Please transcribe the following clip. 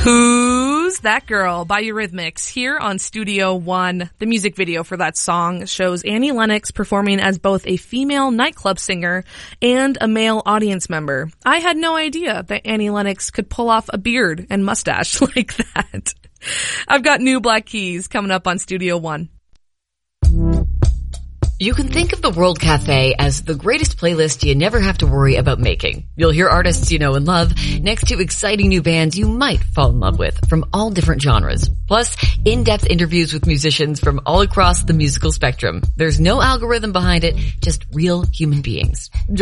Who's That Girl by Eurythmics here on Studio One. The music video for that song shows Annie Lennox performing as both a female nightclub singer and a male audience member. I had no idea that Annie Lennox could pull off a beard and mustache like that. I've got new Black Keys coming up on Studio One. You can think of the World Cafe as the greatest playlist you never have to worry about making. You'll hear artists you know and love next to exciting new bands you might fall in love with from all different genres. Plus, in-depth interviews with musicians from all across the musical spectrum. There's no algorithm behind it, just real human beings.